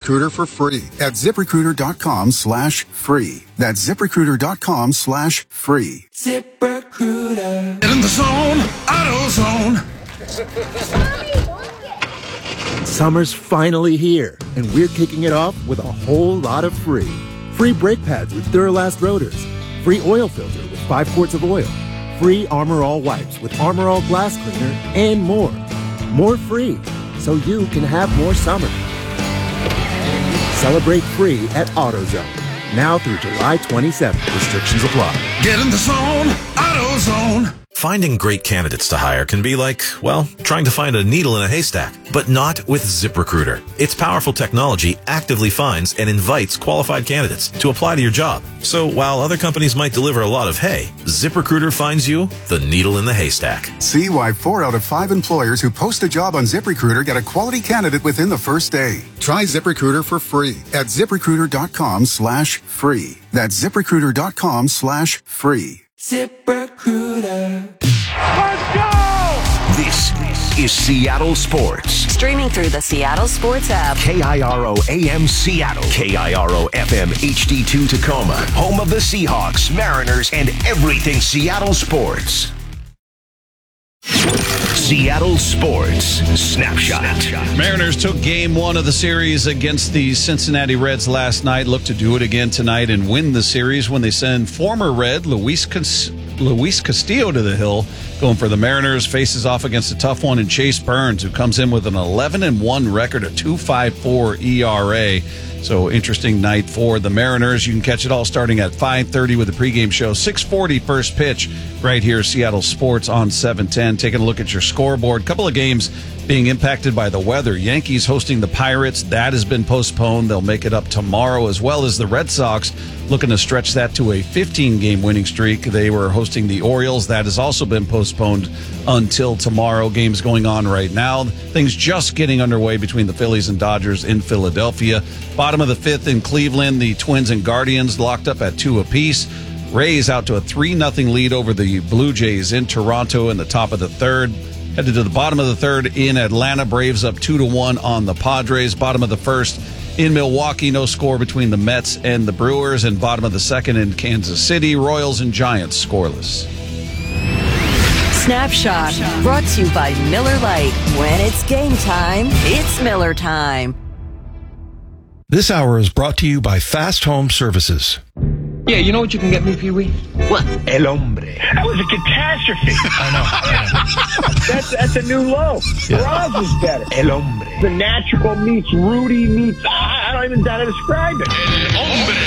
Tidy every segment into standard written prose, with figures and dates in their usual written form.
ZipRecruiter for free at ZipRecruiter.com/free. That's ZipRecruiter.com/free. ZipRecruiter. Get in the zone, AutoZone. Summer's finally here, and we're kicking it off with a whole lot of free. Free brake pads with Duralast rotors. Free oil filter with 5 quarts of oil. Free Armor All wipes with Armor All glass cleaner, and more. More free, so you can have more summer. Celebrate free at AutoZone. Now through July 27th. Restrictions apply. Get in the zone, AutoZone. Finding great candidates to hire can be like, well, trying to find a needle in a haystack, but not with ZipRecruiter. Its powerful technology actively finds and invites qualified candidates to apply to your job. So while other companies might deliver a lot of hay, ZipRecruiter finds you the needle in the haystack. See why 4 out of 5 employers who post a job on ZipRecruiter get a quality candidate within the first day. Try ZipRecruiter for free at ZipRecruiter.com/free. That's ZipRecruiter.com/free. ZipRecruiter. Let's go! This is Seattle Sports. Streaming through the Seattle Sports app. KIRO AM Seattle. KIRO FM HD2 Tacoma. Home of the Seahawks, Mariners, and everything Seattle sports. Seattle Sports Snapshot. Mariners took game 1 of the series against the Cincinnati Reds last night. Look to do it again tonight and win the series when they send former Red Luis Castillo to the hill. Going for the Mariners, faces off against a tough one in Chase Burns, who comes in with an 11-1 record, a 2.54 ERA. So interesting night for the Mariners. You can catch it all starting at 5:30 with the pregame show. 6:40 first pitch right here, Seattle Sports on 710. Taking a look at your scoreboard. Couple of games being impacted by the weather. Yankees hosting the Pirates. That has been postponed. They'll make it up tomorrow, as well as the Red Sox looking to stretch that to a 15-game winning streak. They were hosting the Orioles. That has also been postponed until tomorrow. Games going on right now. Things just getting underway between the Phillies and Dodgers in Philadelphia. Bottom of the 5th in Cleveland, the Twins and Guardians locked up at 2 apiece. Rays out to a 3-0 lead over the Blue Jays in Toronto in the top of the 3rd. Headed to the bottom of the 3rd in Atlanta. Braves up 2-1 on the Padres. Bottom of the 1st in Milwaukee. No score between the Mets and the Brewers. And bottom of the 2nd in Kansas City. Royals and Giants scoreless. Snapshot brought to you by Miller Lite. When it's game time, it's Miller time. This hour is brought to you by Fast Home Services. Yeah, you know what you can get me, Pee-wee? What? El Hombre. That was a catastrophe. I know. That's a new low. Yeah. Roz is better. El Hombre. The natural meets Rudy meets... I don't even know how to describe it. El Hombre.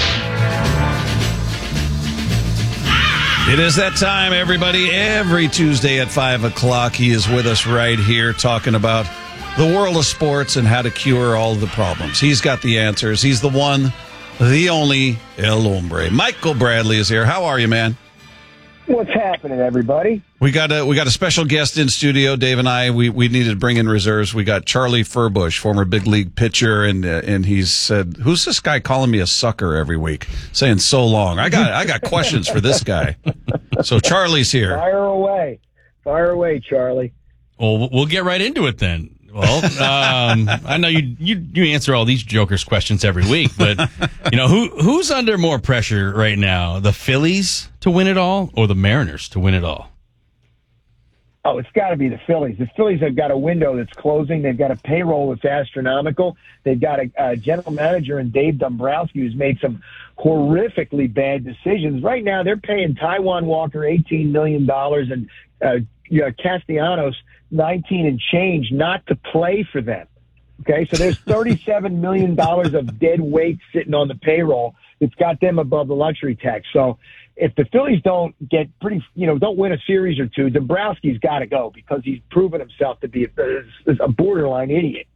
It is that time, everybody. Every Tuesday at 5 o'clock, he is with us right here talking about the world of sports and how to cure all the problems. He's got the answers. He's the one, the only El Hombre. Michael Bradley is here. How are you, man? What's happening, everybody? We got a special guest in studio. Dave and I, we needed to bring in reserves. We got Charlie Furbush, former big league pitcher, and he said, "Who's this guy calling me a sucker every week, saying so long?" I got questions for this guy. So Charlie's here. Fire away, Charlie. Well, we'll get right into it then. Well, I know you answer all these Jokers questions every week, but you know who's under more pressure right now? The Phillies to win it all, or the Mariners to win it all? Oh, it's got to be the Phillies. The Phillies have got a window that's closing. They've got a payroll that's astronomical. They've got a general manager in Dave Dombrowski who's made some horrifically bad decisions. Right now, they're paying Taijuan Walker $18 million and Castellanos 19 and change not to play for them. Okay, so there's $37 million of dead weight sitting on the payroll that's got them above the luxury tax. So if the Phillies don't get don't win a series or two, Dombrowski's got to go because he's proven himself to be a borderline idiot.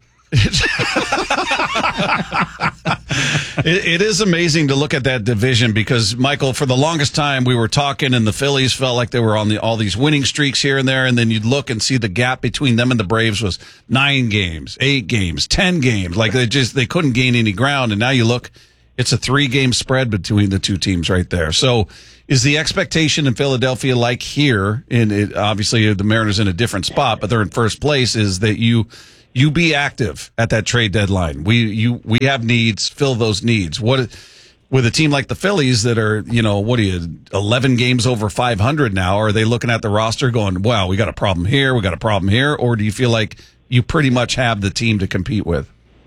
It is amazing to look at that division because, Michael, for the longest time we were talking and the Phillies felt like they were on all these winning streaks here and there, and then you'd look and see the gap between them and the Braves was 9 games, 8 games, 10 games. Like they couldn't gain any ground, and now you look, it's a 3-game spread between the two teams right there. So is the expectation in Philadelphia like here, obviously the Mariners in a different spot, but they're in first place, is that you you be active at that trade deadline. We have needs, fill those needs. What with a team like the Phillies that are, 11 games over 500 now, are they looking at the roster going, wow, we got a problem here, or do you feel like you pretty much have the team to compete with?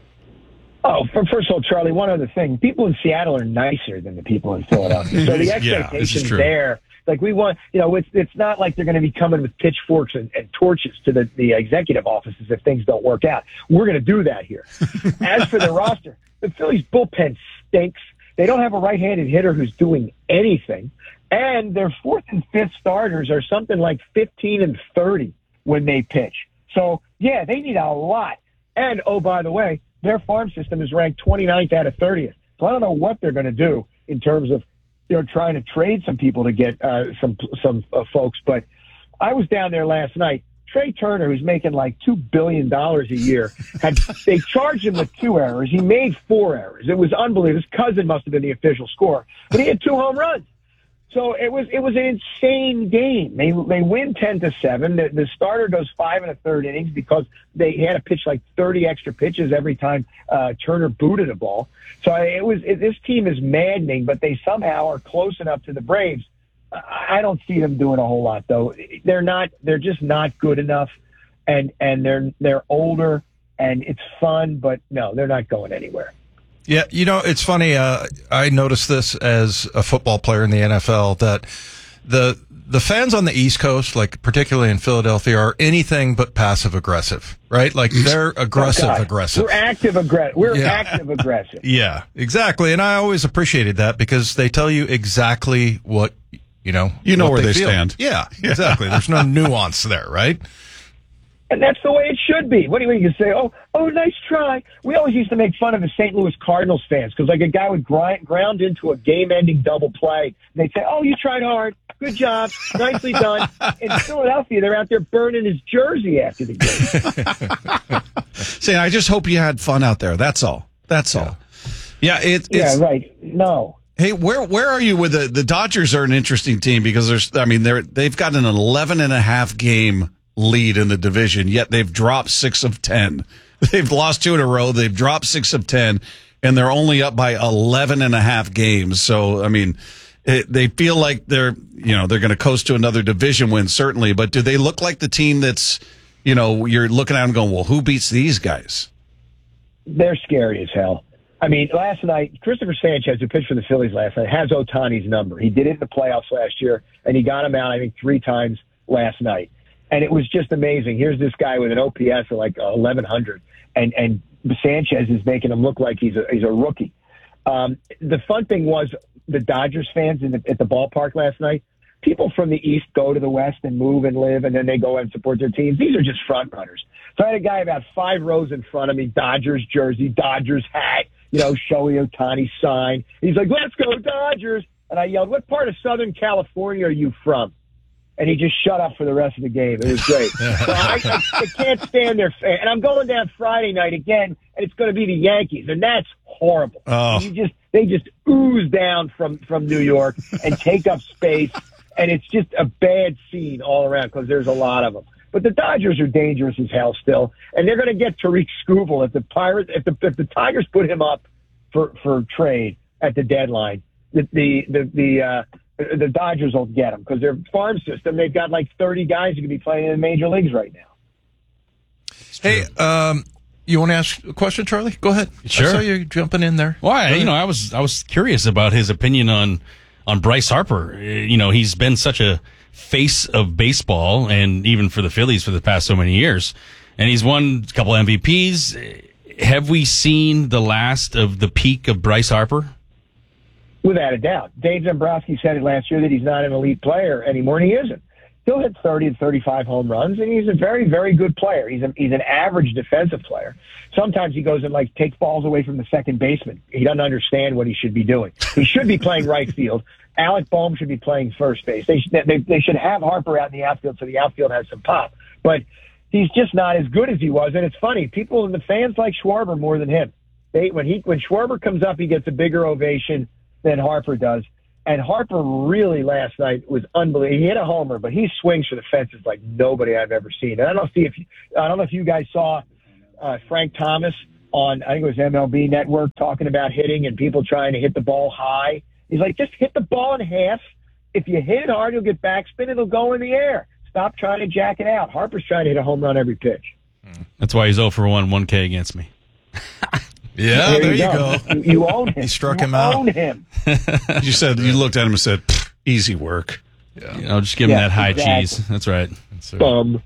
Oh, first of all, Charlie, one other thing. People in Seattle are nicer than the people in Philadelphia. So the expectation's there. Like we want, it's not like they're going to be coming with pitchforks and torches to the executive offices if things don't work out. We're going to do that here. As for the roster, the Phillies bullpen stinks. They don't have a right-handed hitter who's doing anything. And their fourth and fifth starters are something like 15 and 30 when they pitch. So, yeah, they need a lot. And, oh, by the way, their farm system is ranked 29th out of 30th. So I don't know what they're going to do in terms of, trying to trade some people to get some folks. But I was down there last night. Trey Turner, who's making like $2 billion a year, they charged him with 2 errors. He made 4 errors. It was unbelievable. His cousin must have been the official scorer, but he had 2 home runs. So it was an insane game. They win 10-7. The starter goes 5 1/3 innings because they had to pitch like 30 extra pitches every time Turner booted a ball. So this team is maddening, but they somehow are close enough to the Braves. I don't see them doing a whole lot though. They're just not good enough, and they're older and it's fun, but no, they're not going anywhere. Yeah, it's funny. I noticed this as a football player in the NFL that the fans on the East Coast, like particularly in Philadelphia, are anything but passive aggressive, right? Like they're aggressive. We're active aggressive. Active aggressive. Yeah, exactly. And I always appreciated that because they tell you exactly what where they stand. Yeah, exactly. There's no nuance there, right? And that's the way it should be. What do you say? Oh, nice try. We always used to make fun of the St. Louis Cardinals fans because, like, a guy would ground into a game-ending double play. And they'd say, oh, you tried hard. Good job. Nicely done. In Philadelphia, they're out there burning his jersey after the game. Saying, I just hope you had fun out there. That's all. Yeah, it's right. No. Hey, where are you with the Dodgers? Are an interesting team because they've got an 11.5 game lead in the division, yet they've dropped 6 of 10. They've lost 2 in a row. They've dropped 6 of 10, and they're only up by 11.5 games. So, they feel like they're going to coast to another division win, certainly. But do they look like the team that's, you're looking at them going, well, who beats these guys? They're scary as hell. Last night, Christopher Sanchez, who pitched for the Phillies last night, has Ohtani's number. He did it in the playoffs last year, and he got him out, I think, 3 times last night. And it was just amazing. Here's this guy with an OPS of like 1,100, and Sanchez is making him look like he's a rookie. The fun thing was the Dodgers fans at the ballpark last night. People from the East go to the West and move and live, and then they go and support their teams. These are just front runners. So I had a guy about 5 rows in front of me, Dodgers jersey, Dodgers hat, Shohei Ohtani sign. He's like, let's go Dodgers. And I yelled, what part of Southern California are you from? And he just shut up for the rest of the game. It was great. So I can't stand their fan. And I'm going down Friday night again, and it's going to be the Yankees, and that's horrible. Oh. They just ooze down from New York and take up space, and it's just a bad scene all around because there's a lot of them. But the Dodgers are dangerous as hell still, and they're going to get Tariq Skubal if the Tigers put him up for trade at the deadline. The Dodgers will get him because their farm system, they've got like 30 guys who can be playing in the major leagues right now. Hey, you want to ask a question, Charlie? Go ahead. Sure. I saw you jumping in there. Well, I was curious about his opinion on Bryce Harper. He's been such a face of baseball, and even for the Phillies for the past so many years, and he's won a couple MVPs. Have we seen the last of the peak of Bryce Harper? Without a doubt. Dave Dombrowski said it last year that he's not an elite player anymore, and he isn't. He'll hit 30 to 35 home runs, and he's a very, very good player. He's an average defensive player. Sometimes he goes and takes balls away from the second baseman. He doesn't understand what he should be doing. He should be playing right field. Alec Boehm should be playing first base. They should have Harper out in the outfield so the outfield has some pop. But he's just not as good as he was, and it's funny. People and the fans like Schwarber more than him. When Schwarber comes up, he gets a bigger ovation than Harper does. And Harper really last night was unbelievable. He hit a homer, but he swings for the fences like nobody I've ever seen. And I don't know if you guys saw Frank Thomas on, I think it was MLB Network, talking about hitting and people trying to hit the ball high. He's like, just hit the ball in half. If you hit it hard, you'll get backspin. It'll go in the air. Stop trying to jack it out. Harper's trying to hit a home run every pitch. That's why he's 0 for 1, 1K against me. Yeah, there you go. You own him. He struck you him out. Own him. You said you looked at him and said, "Easy work." Yeah. You know, just give him that high cheese. That's right. Bum.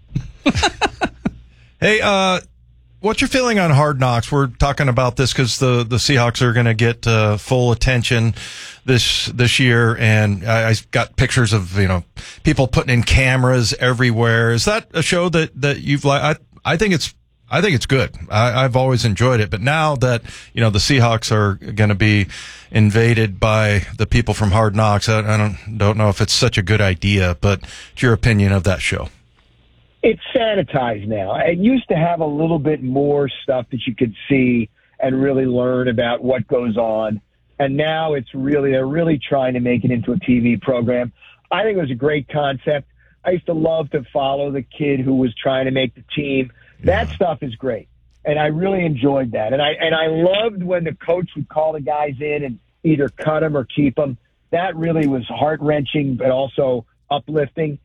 Hey, what's your feeling on Hard Knocks? We're talking about this because the Seahawks are going to get full attention this year, and I got pictures of people putting in cameras everywhere. Is that a show that you've liked? I think it's good. I've always enjoyed it, but now that the Seahawks are going to be invaded by the people from Hard Knocks, I don't know if it's such a good idea. But what's your opinion of that show? It's sanitized now. It used to have a little bit more stuff that you could see and really learn about what goes on. And now they're really trying to make it into a TV program. I think it was a great concept. I used to love to follow the kid who was trying to make the team. That stuff is great. And I really enjoyed that. And I loved when the coach would call the guys in and either cut them or keep them. That really was heart-wrenching, but also uplifting.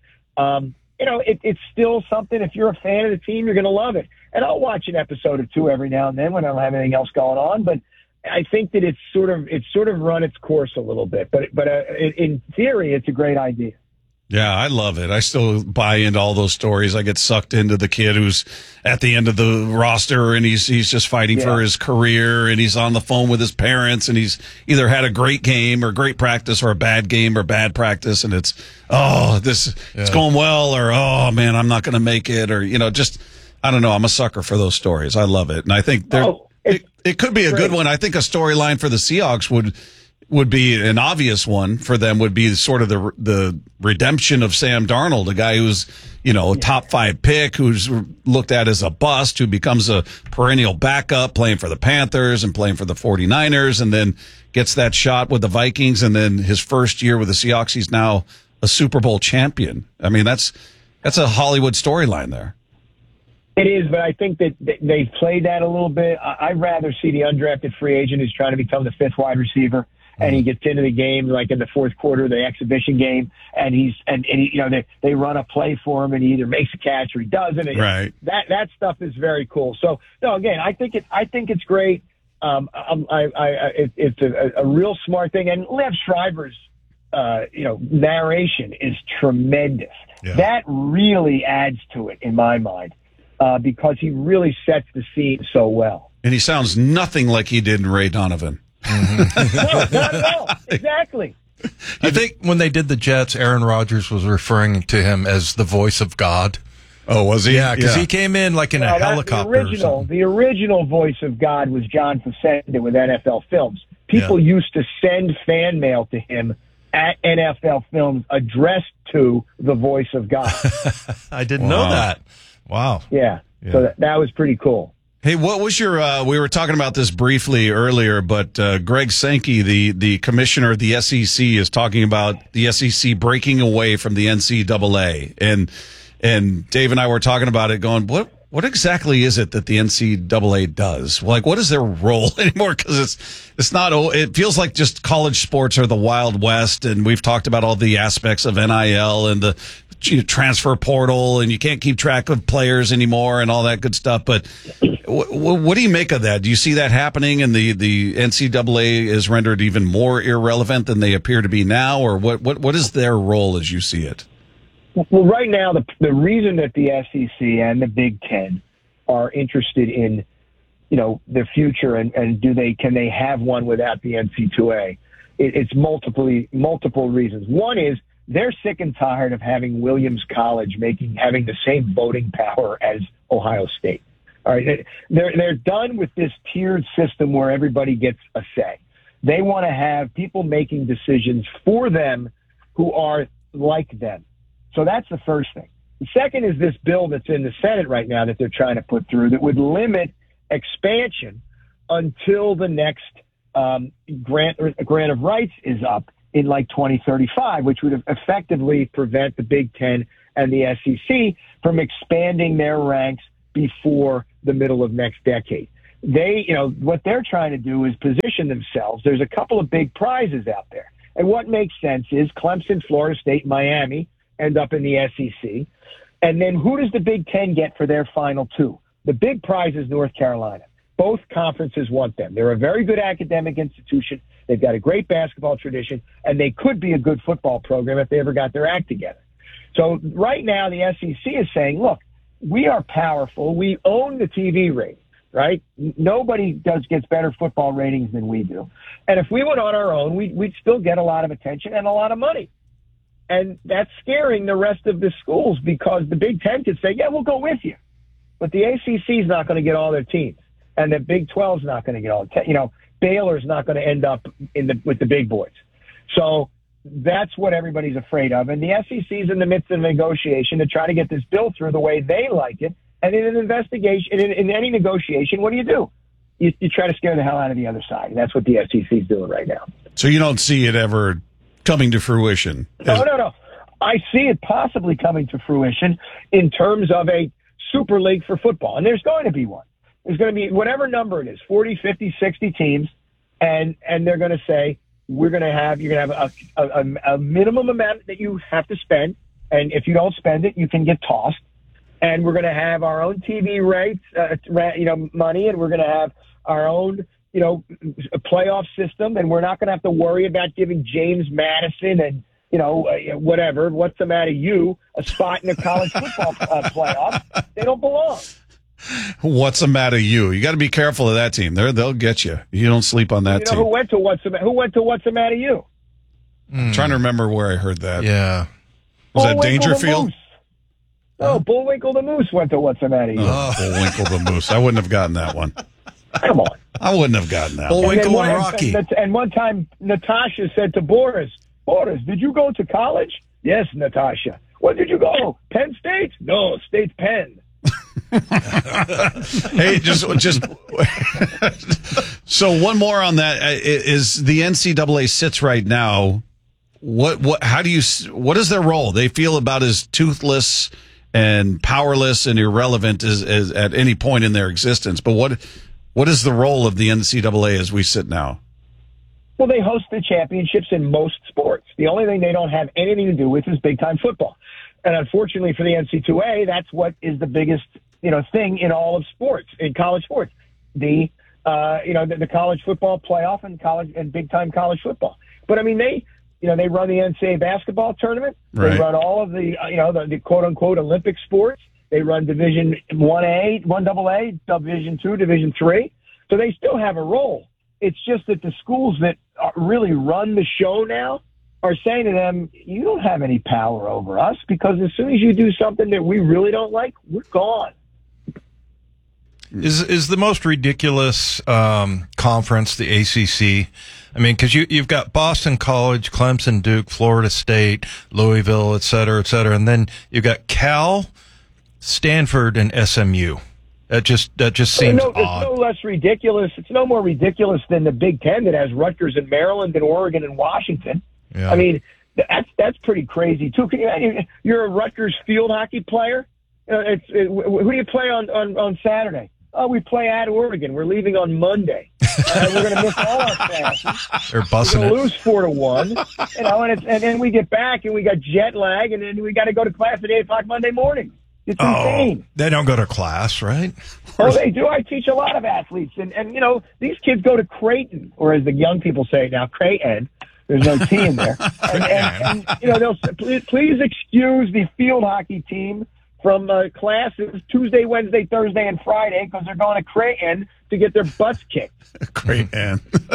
It's still something. If you're a fan of the team, you're going to love it. And I'll watch an episode or two every now and then when I don't have anything else going on. But I think that it's sort of run its course a little bit. But in theory, it's a great idea. Yeah, I love it. I still buy into all those stories. I get sucked into the kid who's at the end of the roster and he's just fighting for his career, and he's on the phone with his parents, and he's either had a great game or great practice or a bad game or bad practice, and it's it's going well, or oh man, I'm not going to make it, or just I don't know. I'm a sucker for those stories. I love it, and I think it could be a good one. I think a storyline for the Seahawks would be an obvious one for them, would be sort of the redemption of Sam Darnold, a guy who's, a top 5 pick, who's looked at as a bust, who becomes a perennial backup playing for the Panthers and playing for the 49ers, and then gets that shot with the Vikings. And then his first year with the Seahawks, he's now a Super Bowl champion. I mean, that's a Hollywood storyline there. It is, but I think that they've played that a little bit. I'd rather see the undrafted free agent who's trying to become the 5th wide receiver, and he gets into the game like in the fourth quarter, the exhibition game, and they run a play for him, and he either makes a catch or he doesn't. Right. That stuff is very cool. So no, again, I think it's great. It's a real smart thing, and Lev Schreiber's narration is tremendous. Yeah. That really adds to it in my mind, because he really sets the scene so well. And he sounds nothing like he did in Ray Donovan. No, not at all. Exactly. I think when they did the Jets, Aaron Rodgers was referring to him as the voice of God. Oh, was he? Yeah, because he came in like in a helicopter. The original voice of God was John Facenda with NFL Films. People used to send fan mail to him at NFL Films addressed to the voice of God. I didn't know that. Wow. Yeah. So that was pretty cool. Hey, what was your, we were talking about this briefly earlier, but Greg Sankey, the commissioner of the SEC, is talking about the SEC breaking away from the NCAA. And Dave and I were talking about it going, what exactly is it that the NCAA does? Like, what is their role anymore? Because it's not, it feels like just college sports are the Wild West, and we've talked about all the aspects of NIL and the transfer portal, and you can't keep track of players anymore and all that good stuff. But what do you make of that? Do you see that happening, and the NCAA is rendered even more irrelevant than they appear to be now? Or what is their role as you see it? Well, right now, the reason that the SEC and the Big Ten are interested in, the future and can they have one without the NCAA? It's multiple reasons. One is they're sick and tired of having Williams College having the same voting power as Ohio State. All right, they're done with this tiered system where everybody gets a say. They want to have people making decisions for them who are like them. So that's the first thing. The second is this bill that's in the Senate right now that they're trying to put through that would limit expansion until the next grant of rights is up in like 2035, which would effectively prevent the Big Ten and the SEC from expanding their ranks before the middle of next decade. What they're trying to do is position themselves. There's a couple of big prizes out there. And what makes sense is Clemson, Florida State, Miami end up in the SEC. And then who does the Big Ten get for their final two? The big prize is North Carolina. Both conferences want them. They're a very good academic institution. They've got a great basketball tradition, and they could be a good football program if they ever got their act together. So right now the SEC is saying, look, we are powerful. We own the TV ratings, right? Nobody gets better football ratings than we do. And if we went on our own, we'd still get a lot of attention and a lot of money. And that's scaring the rest of the schools because the Big Ten could say, yeah, we'll go with you. But the ACC is not going to get all their teams. And the Big 12 is not going to get all the Baylor's not going to end up with the big boys. So that's what everybody's afraid of. And the SEC is in the midst of negotiation to try to get this bill through the way they like it. And in an investigation, in any negotiation, what do? You try to scare the hell out of the other side. And that's what the SEC is doing right now. So you don't see it ever coming to fruition? No. I see it possibly coming to fruition in terms of a super league for football. And there's going to be one. There's going to be whatever number it is, 40, 50, 60 teams. And they're going to say, you're going to have a minimum amount that you have to spend. And if you don't spend it, you can get tossed. And we're going to have our own TV rates, money, and we're going to have our own, playoff system. And we're not going to have to worry about giving James Madison and, whatever, what's the matter, a spot in the college football playoff. They don't belong. What's the matter, you? You got to be careful of that team. They'll get you. You don't sleep on that team. Who went to what's the matter, you? I'm trying to remember where I heard that. Yeah. Was that Dangerfield? No, Bullwinkle the Moose went to what's the matter, you? Oh, Bullwinkle the Moose. I wouldn't have gotten that one. Come on. I wouldn't have gotten that. Bullwinkle and Rocky. And one time, Natasha said to Boris, did you go to college? Yes, Natasha. Where did you go? Penn State? No, State's Penn. Hey, just so one more on that is the NCAA sits right now. What is their role? They feel about as toothless and powerless and irrelevant as at any point in their existence. But what is the role of the NCAA as we sit now? Well, they host the championships in most sports. The only thing they don't have anything to do with is big-time football. And unfortunately for the NCAA, that's what is the biggest, thing in all of sports, in college sports. The college football playoff and big-time college football. But I mean, they run the NCAA basketball tournament. Right. They run all of the quote-unquote Olympic sports. They run Division 1A, 1AA, Division 2, Division 3. So they still have a role. It's just that the schools that really run the show now are saying to them, you don't have any power over us because as soon as you do something that we really don't like, we're gone. Is the most ridiculous conference the ACC? I mean, because you've got Boston College, Clemson, Duke, Florida State, Louisville, et cetera, and then you've got Cal, Stanford, and SMU. That just seems odd. It's no less ridiculous. It's no more ridiculous than the Big Ten that has Rutgers and Maryland and Oregon and Washington. Yeah. I mean, that's pretty crazy too. You're a Rutgers field hockey player. Who do you play on Saturday? Oh, we play at Oregon. We're leaving on Monday. We're going to miss all our classes. They're bussing We're going to lose 4-1. And then we get back and we got jet lag, and then we got to go to class at 8:00 Monday morning. It's insane. They don't go to class, right? Oh, they do. I teach a lot of athletes. And these kids go to Creighton, or as the young people say it now, Creighton. There's no T in there. And they'll please excuse the field hockey team from classes Tuesday, Wednesday, Thursday, and Friday because they're going to Creighton to get their butts kicked. Creighton.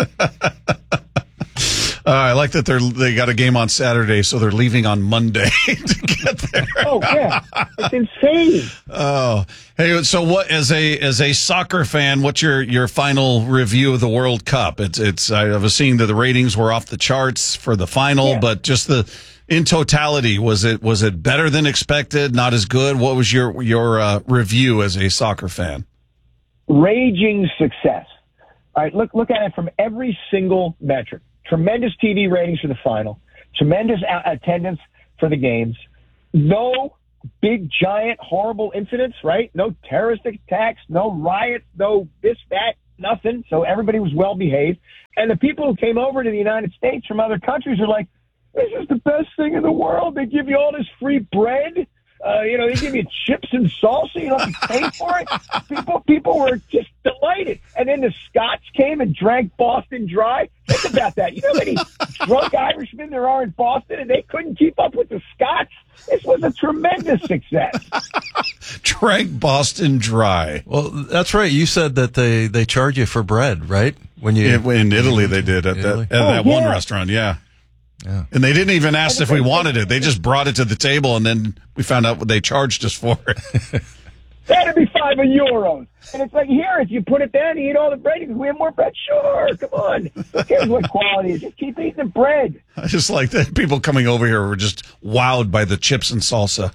I like that they got a game on Saturday, so they're leaving on Monday to get there. Oh yeah, it's insane. Oh, hey, so what as a soccer fan? What's your final review of the World Cup? I was seeing that the ratings were off the charts for the final, but just in totality, was it better than expected? Not as good? What was your review as a soccer fan? Raging success. All right, look at it from every single metric. Tremendous TV ratings for the final. Tremendous attendance for the games. No big, giant, horrible incidents, right? No terrorist attacks, no riots, no this, that, nothing. So everybody was well behaved. And the people who came over to the United States from other countries are like, this is the best thing in the world. They give you all this free bread. They give you chips and salsa. You don't have to pay for it. People were just delighted. And then the Scots came and drank Boston Dry. Think about that. You know how many drunk Irishmen there are in Boston, and they couldn't keep up with the Scots? This was a tremendous success. Drank Boston Dry. Well, that's right. You said that they charge you for bread, right? In Italy, they did at that one restaurant. Yeah. Yeah. And they didn't even ask if we wanted it. They just brought it to the table, and then we found out what they charged us for it. That'd be €5. And it's like, here, if you put it down, you eat all the bread. You can we have more bread? Sure, come on. Here's what quality is. Just keep eating the bread. I just like that people coming over here were just wowed by the chips and salsa.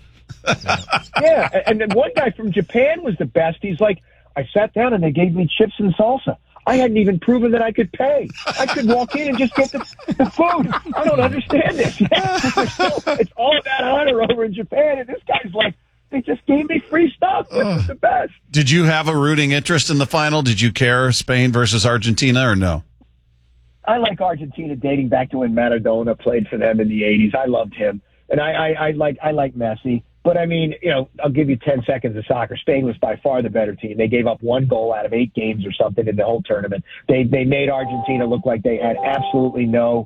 Yeah, and then one guy from Japan was the best. He's like, I sat down, and they gave me chips and salsa. I hadn't even proven that I could pay. I could walk in and just get the food. I don't understand this. It's all about honor over in Japan, and this guy's like, they just gave me free stuff. This is the best. Did you have a rooting interest in the final? Did you care Spain versus Argentina or no? I like Argentina dating back to when Maradona played for them in the 80s. I loved him. And I like Messi. But, I mean, I'll give you 10 seconds of soccer. Spain was by far the better team. They gave up 1 goal out of 8 games or something in the whole tournament. They made Argentina look like they had absolutely no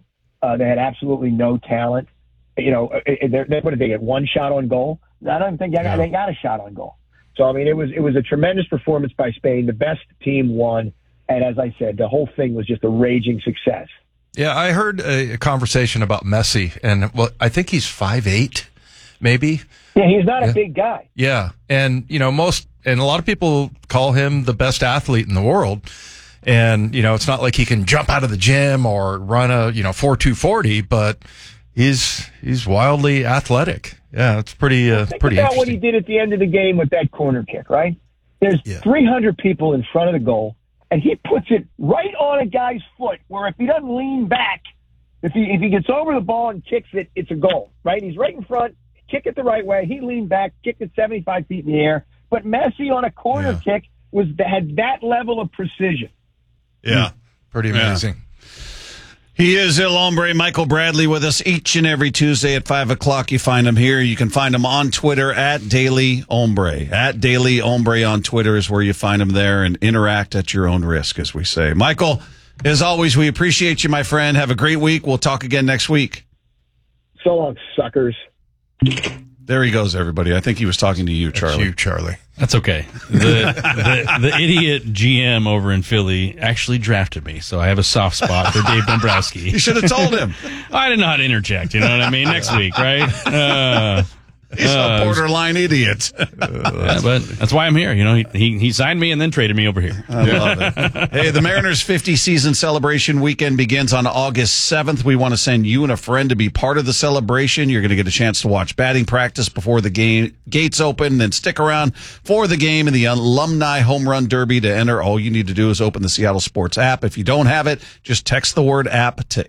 talent. What did they get? 1 shot on goal? I don't think they got a shot on goal. So, I mean, it was a tremendous performance by Spain. The best team won. And as I said, the whole thing was just a raging success. Yeah, I heard a conversation about Messi, and I think he's 5'8", maybe. Yeah, he's not a big guy. Yeah, and a lot of people call him the best athlete in the world. And it's not like he can jump out of the gym or run a 4.240, but he's wildly athletic. Yeah, it's pretty pretty about interesting. What he did at the end of the game with that corner kick, right? There's 300 people in front of the goal, and he puts it right on a guy's foot, where if he doesn't lean back, if he gets over the ball and kicks it, it's a goal, right? He's right in front, kick it the right way. He leaned back, kicked it 75 feet in the air. But Messi on a corner kick had that level of precision. Yeah. Pretty amazing. Yeah. He is El Hombre, Michael Bradley, with us each and every Tuesday at 5 o'clock. You find him here. You can find him on Twitter at Daily Hombre. At Daily Hombre on Twitter is where you find him there, and interact at your own risk, as we say. Michael, as always, we appreciate you, my friend. Have a great week. We'll talk again next week. So long, suckers. There he goes, everybody. I think he was talking to you, Charlie. That's you, Charlie. That's okay. The idiot GM over in Philly actually drafted me, so I have a soft spot for Dave Dombrowski. You should have told him. I didn't know how to interject. You know what I mean? Next week, right? He's a borderline idiot. But that's why I'm here. He signed me and then traded me over here. I love it. Hey, the Mariners 50 season celebration weekend begins on August 7th. We want to send you and a friend to be part of the celebration. You're going to get a chance to watch batting practice before the game gates open, then stick around for the game and the Alumni Home Run Derby. To enter, all you need to do is open the Seattle Sports app. If you don't have it, just text the word app to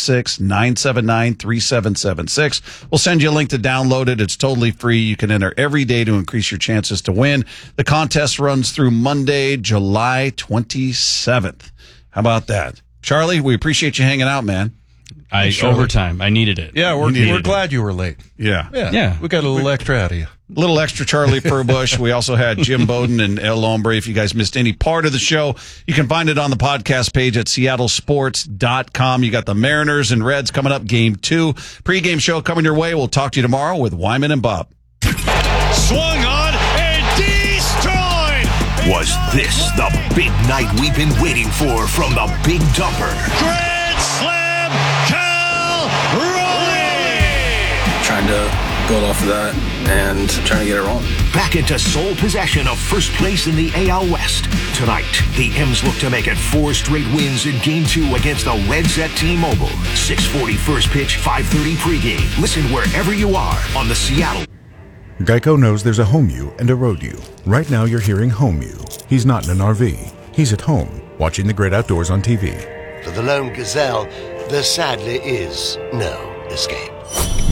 866-979-3776. We'll send you a link to download it. It's totally free. You can enter every day to increase your chances to win. The contest runs through Monday, July 27th. How about that? Charlie, we appreciate you hanging out, man. Overtime. I needed it. Yeah, we're glad you were late. Yeah. We got a little extra out of you. A little extra Charlie Furbush. We also had Jim Bowden and El Hombre. If you guys missed any part of the show, you can find it on the podcast page at seattlesports.com. You got the Mariners and Reds coming up, Game 2. Pre-game show coming your way. We'll talk to you tomorrow with Wyman and Bob. Swung on and destroyed. Was this the big night we've been waiting for from the Big Dumper? Grand slam, Cal Raleigh. Trying to build off of that and trying to get it rolling. Back into sole possession of first place in the AL West. Tonight, the M's look to make it 4 straight wins in Game 2 against the Reds at T-Mobile. 6:40 first pitch, 5:30 pregame. Listen wherever you are on the Seattle. Geico knows there's a home you and a road you. Right now you're hearing home you. He's not in an RV. He's at home, watching the great outdoors on TV. For the lone gazelle, there sadly is no escape.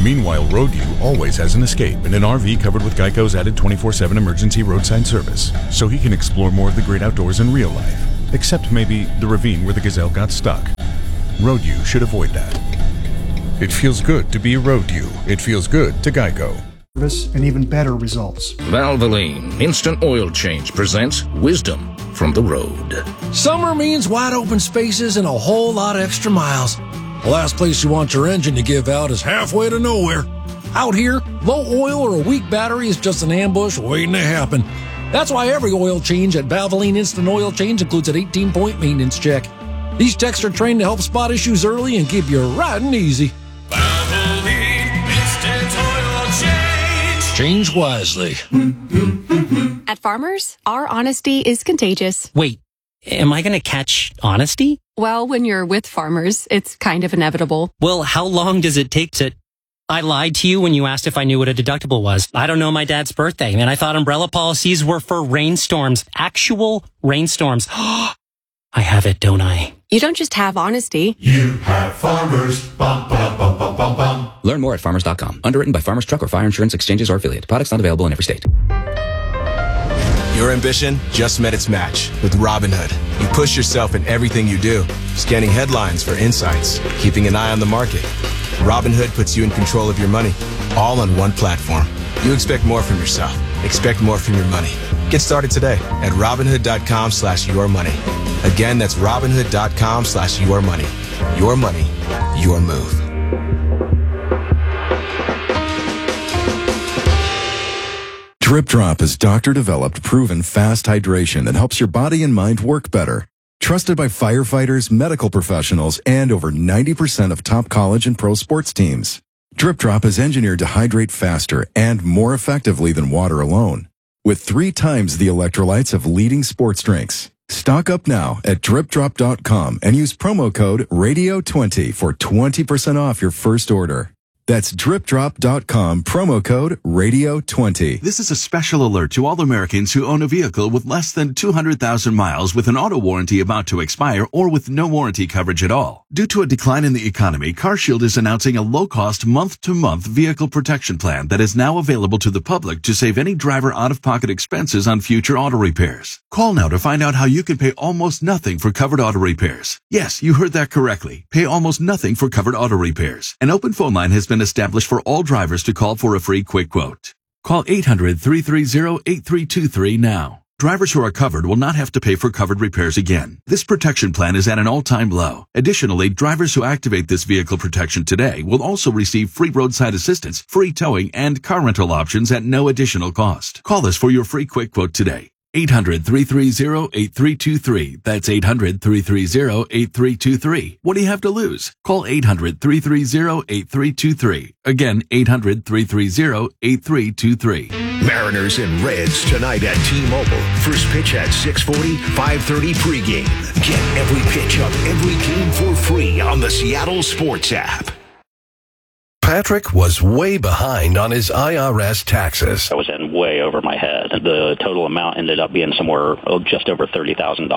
Meanwhile, Roadview always has an escape in an RV covered with Geico's added 24/7 emergency roadside service, so he can explore more of the great outdoors in real life, except maybe the ravine where the gazelle got stuck. Roadview should avoid that. It feels good to be Roadview. It feels good to Geico. And even better results. Valvoline Instant Oil Change presents wisdom from the road. Summer means wide open spaces and a whole lot of extra miles. The last place you want your engine to give out is halfway to nowhere. Out here, low oil or a weak battery is just an ambush waiting to happen. That's why every oil change at Valvoline Instant Oil Change includes an 18-point maintenance check. These techs are trained to help spot issues early and keep you riding easy. Valvoline Instant Oil Change. Change wisely. At Farmers, our honesty is contagious. Wait, am I going to catch honesty? Well, when you're with Farmers, it's kind of inevitable. Well, how long does it take to... I lied to you when you asked if I knew what a deductible was. I don't know my dad's birthday, and I thought umbrella policies were for rainstorms. Actual rainstorms. I have it, don't I? You don't just have honesty. You have Farmers. Bum, bum, bum, bum, bum, bum. Learn more at farmers.com. Underwritten by Farmers Truck or Fire Insurance Exchanges or Affiliate. Products not available in every state. Your ambition just met its match with Robinhood. You push yourself in everything you do, scanning headlines for insights, keeping an eye on the market. Robinhood puts you in control of your money, all on one platform. You expect more from yourself. Expect more from your money. Get started today at Robinhood.com/yourmoney. Again, that's Robinhood.com/yourmoney. Your money, your move. Drip Drop is doctor-developed, proven fast hydration that helps your body and mind work better. Trusted by firefighters, medical professionals, and over 90% of top college and pro sports teams. Drip Drop is engineered to hydrate faster and more effectively than water alone, with 3 times the electrolytes of leading sports drinks. Stock up now at dripdrop.com and use promo code RADIO20 for 20% off your first order. That's dripdrop.com, promo code RADIO20. This is a special alert to all Americans who own a vehicle with less than 200,000 miles with an auto warranty about to expire or with no warranty coverage at all. Due to a decline in the economy, CarShield is announcing a low-cost month-to-month vehicle protection plan that is now available to the public to save any driver out-of-pocket expenses on future auto repairs. Call now to find out how you can pay almost nothing for covered auto repairs. Yes, you heard that correctly. Pay almost nothing for covered auto repairs. An open phone line has been established for all drivers to call for a free quick quote. Call 800-330-8323 now. Drivers who are covered will not have to pay for covered repairs again. This protection plan is at an all-time low. Additionally, drivers who activate this vehicle protection today will also receive free roadside assistance, free towing, and car rental options at no additional cost. Call us for your free quick quote today. 800-330-8323. That's 800-330-8323. What do you have to lose? Call 800-330-8323. Again, 800-330-8323. Mariners and Reds tonight at T-Mobile. First pitch at 6:40, 5:30 pregame. Get every pitch of every game for free on the Seattle Sports app. Patrick was way behind on his IRS taxes. I was in way over my head. The total amount ended up being somewhere just over $30,000.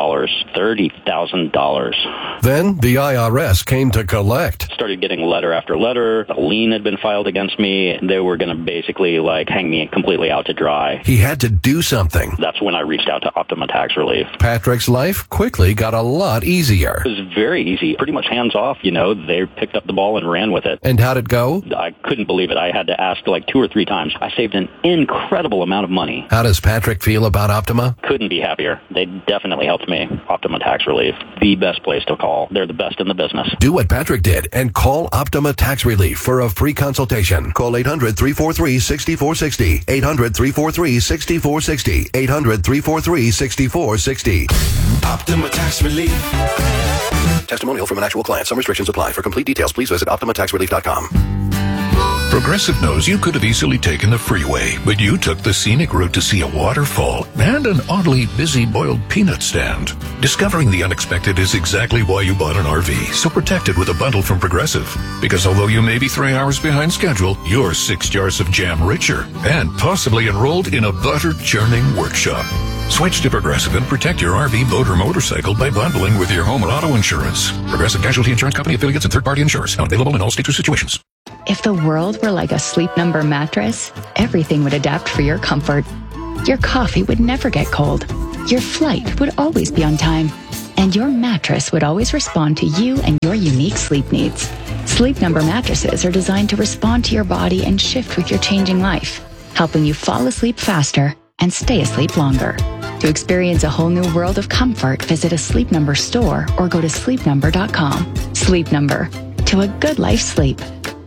$30,000. Then the IRS came to collect. Started getting letter after letter. A lien had been filed against me. They were going to basically hang me completely out to dry. He had to do something. That's when I reached out to Optima Tax Relief. Patrick's life quickly got a lot easier. It was very easy. Pretty much hands off. They picked up the ball and ran with it. And how'd it go? I couldn't believe it. I had to ask 2 or 3 times. I saved an incredible amount of money. How does Patrick feel about Optima? Couldn't be happier. They definitely helped me. Optima Tax Relief, the best place to call. They're the best in the business. Do what Patrick did and call Optima Tax Relief for a free consultation. Call 800-343-6460. 800-343-6460. 800-343-6460. Optima Tax Relief. Testimonial from an actual client. Some restrictions apply. For complete details, please visit OptimaTaxRelief.com. Progressive knows you could have easily taken the freeway, but you took the scenic route to see a waterfall and an oddly busy boiled peanut stand. Discovering the unexpected is exactly why you bought an RV, so protect it with a bundle from Progressive. Because although you may be 3 hours behind schedule, you're 6 jars of jam richer and possibly enrolled in a butter-churning workshop. Switch to Progressive and protect your RV, boat, or motorcycle by bundling with your home and auto insurance. Progressive Casualty Insurance Company affiliates and third-party insurers. Not available in all states or situations. If the world were like a Sleep Number mattress, everything would adapt for your comfort. Your coffee would never get cold. Your flight would always be on time. And your mattress would always respond to you and your unique sleep needs. Sleep Number mattresses are designed to respond to your body and shift with your changing life, helping you fall asleep faster and stay asleep longer. To experience a whole new world of comfort, visit a Sleep Number store or go to sleepnumber.com. Sleep Number. To a good life sleep.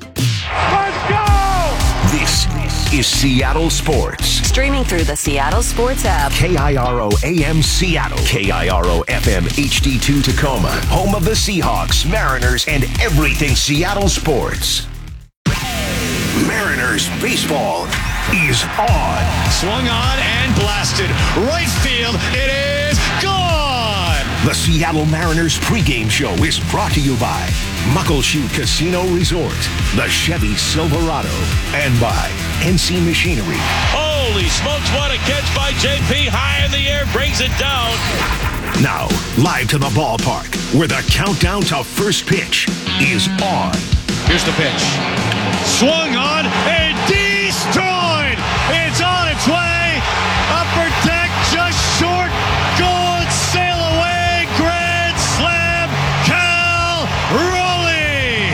This is Seattle Sports. Streaming through the Seattle Sports app. KIRO AM Seattle. KIRO FM HD2 Tacoma. Home of the Seahawks, Mariners, and everything Seattle sports. Mariners baseball is on. Swung on and blasted. Right field. It is gone. The Seattle Mariners pregame show is brought to you by Muckleshoot Casino Resort, the Chevy Silverado, and by NC Machinery. Holy smokes, what a catch by JP. High in the air, brings it down. Now, live to the ballpark, where the countdown to first pitch is on. Here's the pitch. Swung on and destroyed. It's on its way. Upper deck just short. Goal and sail away. Grand slam. Cal Raleigh.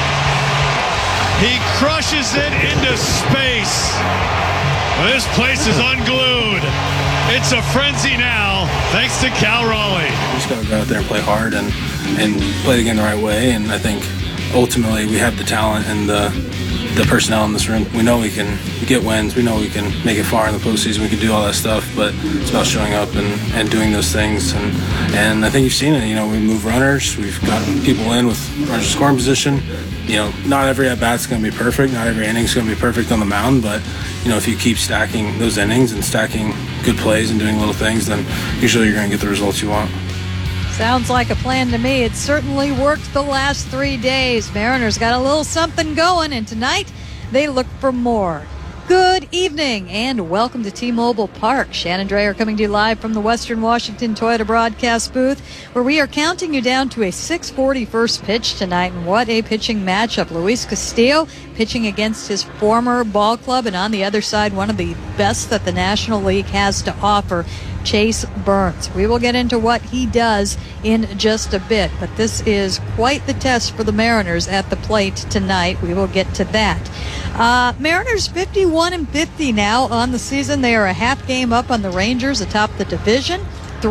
He crushes it into space. This place is unglued. It's a frenzy now, thanks to Cal Raleigh. We just got to go out there and play hard and play the game the right way. And I think ultimately we have the talent and the personnel in this room. We know we can get wins. We know we can make it far in the postseason. We can do all that stuff, but it's about showing up and doing those things. And I think you've seen it. You know, we move runners. We've got people in with runners in scoring position. You know, not every at-bat's going to be perfect. Not every inning's going to be perfect on the mound, but, you know, if you keep stacking those innings and stacking good plays and doing little things, then usually you're going to get the results you want. Sounds like a plan to me. It certainly worked the last 3 days. Mariners got a little something going, and tonight they look for more. Good evening and welcome to T-Mobile Park. Shannon Drayer coming to you live from the Western Washington Toyota broadcast booth, where we are counting you down to a 6:40 first pitch tonight. And what a pitching matchup. Luis Castillo pitching against his former ball club, and on the other side, one of the best that the National League has to offer, Chase Burns. We will get into what he does in just a bit, but this is quite the test for the Mariners at the plate tonight. We will get to that. Mariners 51-50 now on the season. They are a half game up on the Rangers atop the division,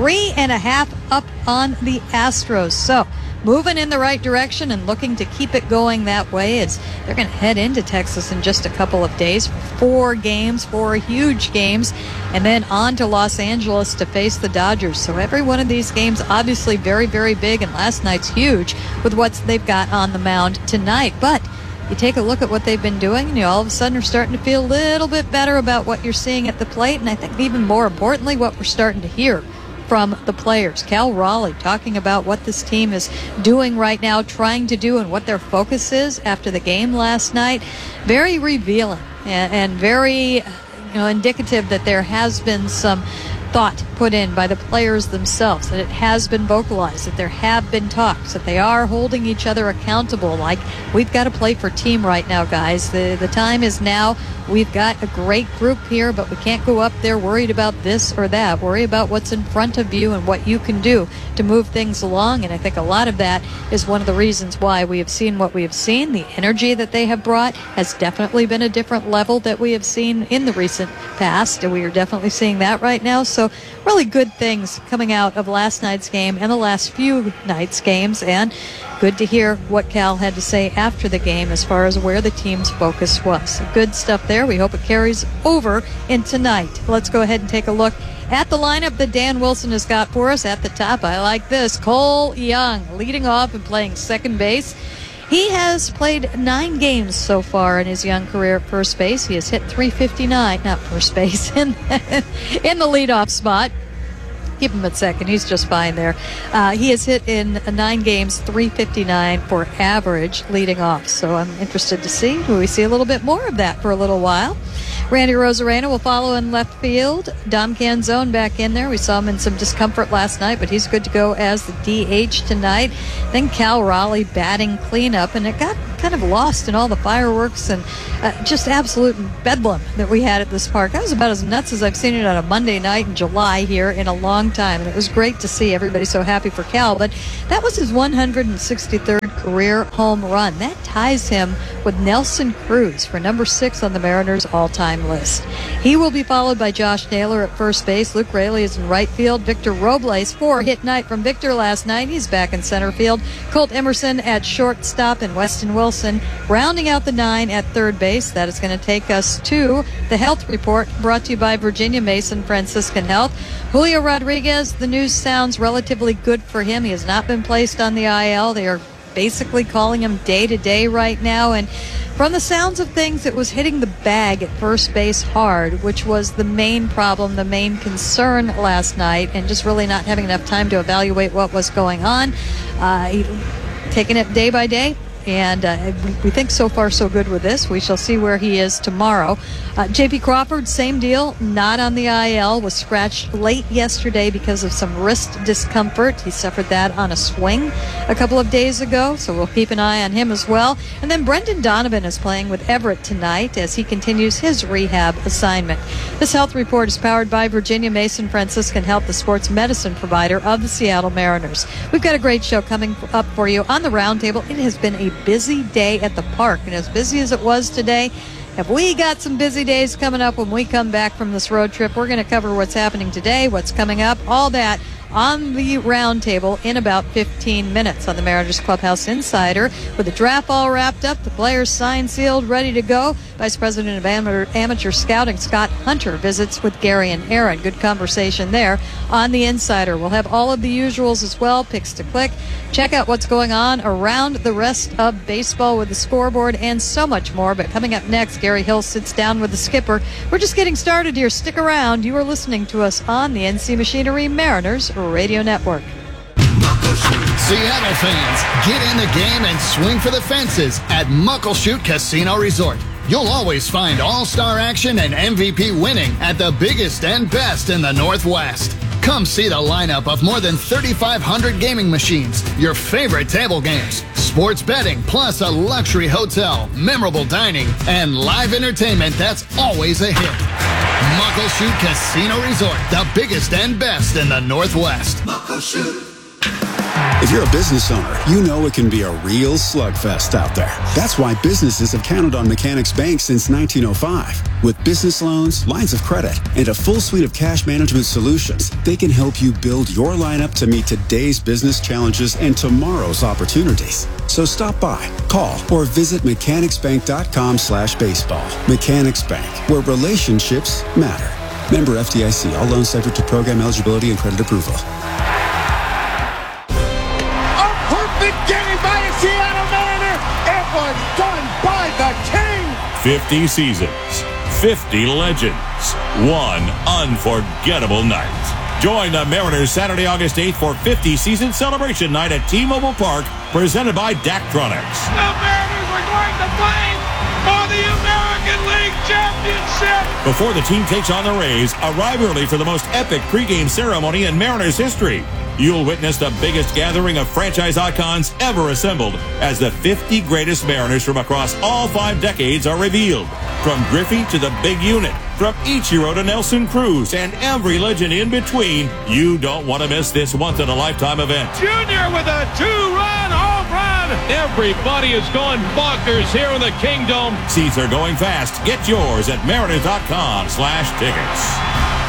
3.5 up on the Astros. So moving in the right direction and looking to keep it going that way, as they're going to head into Texas in just a couple of days for 4 huge games, and then on to Los Angeles to face the Dodgers. So every one of these games obviously very, very big, and last night's huge with what they've got on the mound tonight. But you take a look at what they've been doing, and you all of a sudden are starting to feel a little bit better about what you're seeing at the plate, and I think even more importantly, what we're starting to hear from the players. Cal Raleigh talking about what this team is doing right now, trying to do, and what their focus is after the game last night. Very revealing and very indicative that there has been some thought put in by the players themselves, that it has been vocalized, that there have been talks, that they are holding each other accountable. Like, we've got to play for team right now, guys. The time is now. We've got a great group here, but we can't go up there worried about this or that. Worry about what's in front of you and what you can do to move things along. And I think a lot of that is one of the reasons why we have seen what we have seen. The energy that they have brought has definitely been a different level that we have seen in the recent past, and we are definitely seeing that right now. So really good things coming out of last night's game and the last few nights' games, and good to hear what Cal had to say after the game as far as where the team's focus was. Good stuff there. We hope it carries over in tonight. Let's go ahead and take a look at the lineup that Dan Wilson has got for us. At the top, I like this. Cole Young leading off and playing second base. He has played 9 games so far in his young career at first base. He has hit .359, not first base, in the leadoff spot. Keep him at second. He's just fine there. He has hit in 9 games, .359 for average leading off. So I'm interested to see. Will we see a little bit more of that for a little while? Randy Rosarena will follow in left field. Dom Canzone back in there. We saw him in some discomfort last night, but he's good to go as the DH tonight. Then Cal Raleigh batting cleanup, and it got kind of lost in all the fireworks and just absolute bedlam that we had at this park. That was about as nuts as I've seen it on a Monday night in July here in a long time. And it was great to see everybody so happy for Cal. But that was his 163rd career home run. That ties him with Nelson Cruz for number 6 on the Mariners all-time list. He will be followed by Josh Naylor at first base. Luke Raley is in right field. Victor Robles, 4-hit night from Victor last night. He's back in center field. Colt Emerson at shortstop and Weston Wilson rounding out the 9 at third base. That is going to take us to the health report brought to you by Virginia Mason Franciscan Health. Julio Rodriguez, the news sounds relatively good for him. He has not been placed on the IL. They are basically calling him day-to-day right now, and from the sounds of things, it was hitting the bag at first base hard, which was the main problem, the main concern last night, and just really not having enough time to evaluate what was going on. Taking it day by day, and we think so far so good with this. We shall see where he is tomorrow. J.P. Crawford, same deal, not on the IL, was scratched late yesterday because of some wrist discomfort. He suffered that on a swing a couple of days ago, so we'll keep an eye on him as well. And then Brendan Donovan is playing with Everett tonight as he continues his rehab assignment. This health report is powered by Virginia Mason Franciscan Health, the sports medicine provider of the Seattle Mariners. We've got a great show coming up for you on the Roundtable. It has been a busy day at the park, and as busy as it was today, have we got some busy days coming up when we come back from this road trip. We're going to cover what's happening today, what's coming up, all that on the Roundtable in about 15 minutes on the Mariners Clubhouse Insider. With the draft all wrapped up, the players signed, sealed, ready to go. Vice President of Amateur Scouting Scott Hunter visits with Gary and Aaron. Good conversation there on the Insider. We'll have all of the usuals as well, picks to click. Check out what's going on around the rest of baseball with the scoreboard and so much more. But coming up next, Gary Hill sits down with the skipper. We're just getting started here. Stick around. You are listening to us on the NC Machinery Mariners Radio Network. Seattle fans, get in the game and swing for the fences at Muckleshoot Casino Resort. You'll always find all-star action and MVP winning at the biggest and best in the Northwest. Come see the lineup of more than 3,500 gaming machines, your favorite table games, sports betting, plus a luxury hotel, memorable dining, and live entertainment that's always a hit. Muckleshoot Casino Resort, the biggest and best in the Northwest. Muckleshoot. If you're a business owner, you know it can be a real slugfest out there. That's why businesses have counted on Mechanics Bank since 1905. With business loans, lines of credit, and a full suite of cash management solutions, they can help you build your lineup to meet today's business challenges and tomorrow's opportunities. So stop by, call, or visit mechanicsbank.com/baseball. Mechanics Bank, where relationships matter. Member FDIC. All loans subject to program eligibility and credit approval. Game by a Seattle Mariner. It was done by the King. 50 seasons, 50 legends, one unforgettable night. Join the Mariners Saturday, August 8th for 50 season celebration night at T-Mobile Park, presented by Daktronics. The Mariners are going to play for the American League Championship. Before the team takes on the Rays, arrive early for the most epic pregame ceremony in Mariners history. You'll witness the biggest gathering of franchise icons ever assembled as the 50 greatest Mariners from across all 5 decades are revealed. From Griffey to the big unit, from Ichiro to Nelson Cruz, and every legend in between, you don't want to miss this once-in-a-lifetime event. Junior with a 2-run home run. Everybody is going bonkers here in the Kingdom. Seats are going fast. Get yours at mariners.com/tickets.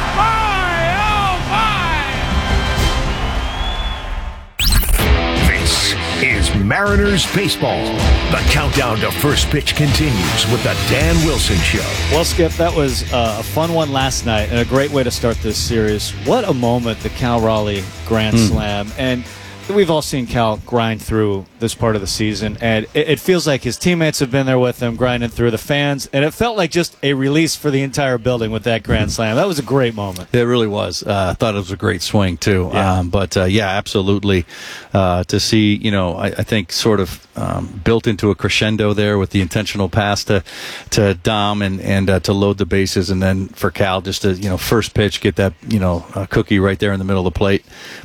Is Mariners baseball. The countdown to first pitch continues with the Dan Wilson Show. Well, Skip, that was a fun one last night and a great way to start this series. What a moment, the Cal Raleigh Grand Slam. And we've all seen Cal grind through this part of the season, and it feels like his teammates have been there with him, grinding through the fans, and it felt like just a release for the entire building with that Grand Slam. That was a great moment. It really was. I thought it was a great swing, too. Yeah. Yeah, absolutely. To see, I think sort of built into a crescendo there with the intentional pass to Dom and to load the bases, and then for Cal just to, first pitch, get that, cookie right there in the middle of the plate.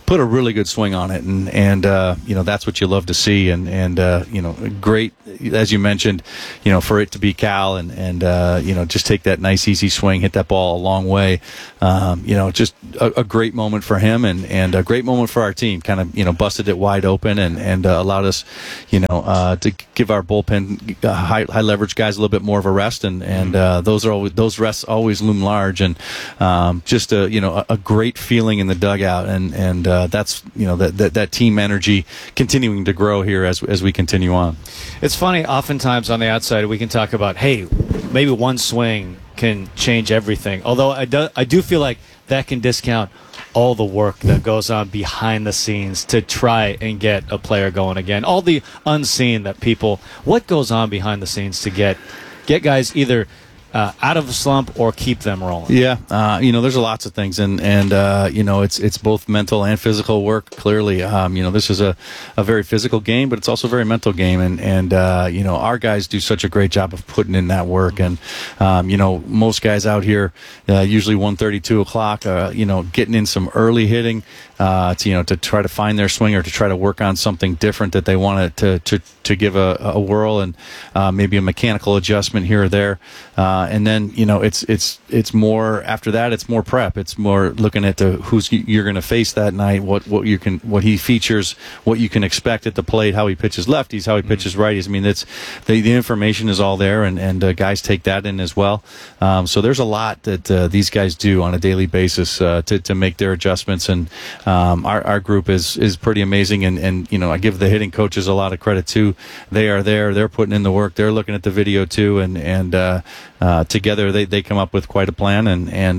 put a really good swing on it, and that's what you love to see, and great, as you mentioned, for it to be Cal, and just take that nice easy swing, hit that ball a long way, just a great moment for him, and a great moment for our team. Kind of busted it wide open, and allowed us to give our bullpen high leverage guys a little bit more of a rest, and those rests always loom large, and just a great feeling in the dugout, and that's that team energy continuing to grow here as we continue on. It's funny, oftentimes on the outside we can talk about, hey, maybe one swing can change everything, although I do feel like that can discount all the work that goes on behind the scenes to try and get a player going again, all the unseen what goes on behind the scenes to get guys either out of a slump or keep them rolling. Yeah, there's lots of things, and it's both mental and physical work. Clearly, this is a very physical game, but it's also a very mental game, and our guys do such a great job of putting in that work, and most guys out here, usually 1:30, 2 o'clock, getting in some early hitting, to try to find their swing or to try to work on something different that they want to give a whirl, and maybe a mechanical adjustment here or there. And then it's more after that. It's more prep. It's more looking at who's you're going to face that night, what he features, what you can expect at the plate, how he pitches lefties, how he pitches righties. I mean, it's the information is all there, and guys take that in as well. So there's a lot that these guys do on a daily basis to make their adjustments, and our group is pretty amazing. And I give the hitting coaches a lot of credit too. They are there. They're putting in the work. They're looking at the video too, and together they come up with quite a plan, and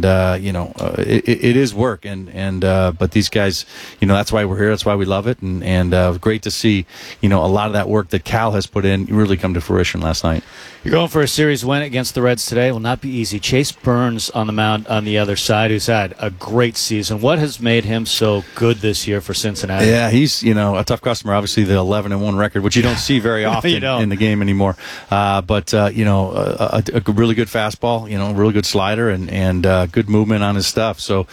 it is work, but these guys, that's why we're here, that's why we love it, and great to see a lot of that work that Cal has put in really come to fruition last night. You're going for a series win against the Reds today. It will not be easy. Chase Burns on the mound on the other side, who's had a great season. What has made him so good this year for Cincinnati? Yeah, he's a tough customer. Obviously, the 11-1 record, which you don't see very often in the game anymore. But a really good fastball, really good slider, and good movement on his stuff. So,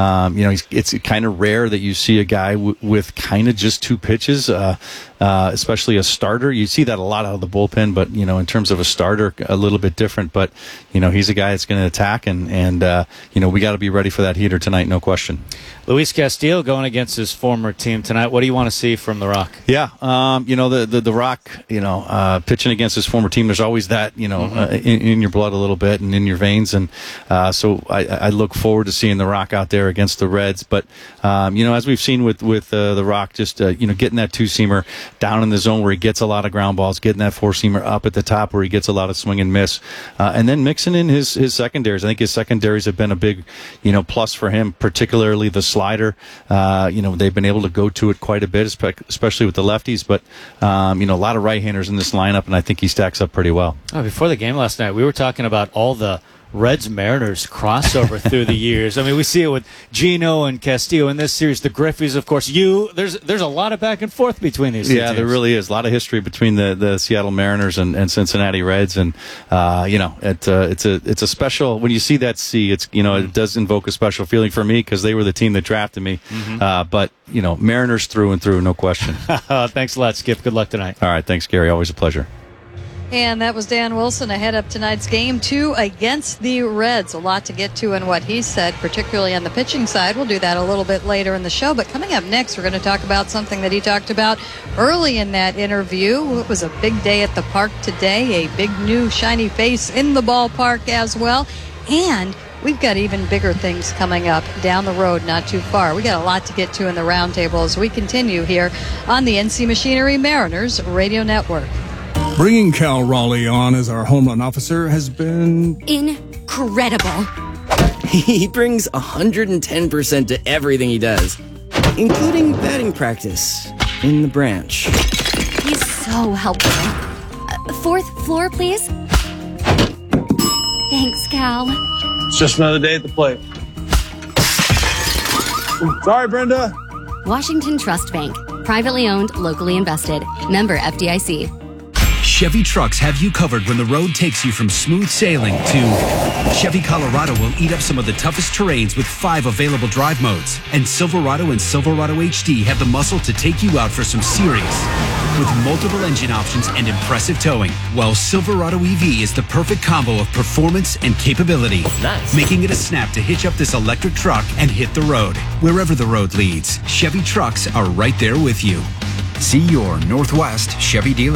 it's kind of rare that you see a guy with kind of just two pitches, especially a starter. You see that a lot out of the bullpen, but in terms of a starter, a little bit different. But he's a guy that's going to attack, and we got to be ready for that heater tonight, no question. Luis Castillo going against his former team tonight. What do you want to see from the Rock? Yeah, the Rock, pitching against his former team. There's always that, in your blood a little bit and in your veins, and so I look forward to seeing the Rock out there against the Reds. But as we've seen with the Rock, just getting that two-seamer down in the zone where he gets a lot of ground balls, getting that four-seamer up at the top where he gets a lot of swing and miss, and then mixing in his secondaries. I think his secondaries have been a big plus for him, particularly the slider. They've been able to go to it quite a bit, especially with the lefties, but a lot of right-handers in this lineup, and I think he stacks up pretty well. Before the game last night, we were talking about all the Reds-Mariners crossover through the years. I mean, we see it with Gino and Castillo in this series. The Griffeys, of course. There's a lot of back and forth between these two teams. There really is. A lot of history between the Seattle Mariners and Cincinnati Reds, and it's a special. When you see that it does invoke a special feeling for me because they were the team that drafted me. Mm-hmm. But Mariners through and through, no question. Thanks a lot, Skip. Good luck tonight. All right, thanks, Gary. Always a pleasure. And that was Dan Wilson ahead of tonight's Game 2 against the Reds. A lot to get to in what he said, particularly on the pitching side. We'll do that a little bit later in the show. But coming up next, we're going to talk about something that he talked about early in that interview. It was a big day at the park today, a big new shiny face in the ballpark as well. And we've got even bigger things coming up down the road, not too far. We got a lot to get to in the roundtable as we continue here on the NC Machinery Mariners Radio Network. Bringing Cal Raleigh on as our home run officer has been incredible. He brings 110% to everything he does, including batting practice in the branch. He's so helpful. 4th floor, please. Thanks, Cal. It's just another day at the plate. Sorry, Brenda. Washington Trust Bank. Privately owned, locally invested. Member FDIC. Chevy trucks have you covered when the road takes you from smooth sailing to Chevy Colorado will eat up some of the toughest terrains with 5 available drive modes. And Silverado and Silverado HD have the muscle to take you out for some serious with multiple engine options and impressive towing. While Silverado EV is the perfect combo of performance and capability, making it a snap to hitch up this electric truck and hit the road. Wherever the road leads, Chevy trucks are right there with you. See your Northwest Chevy dealer.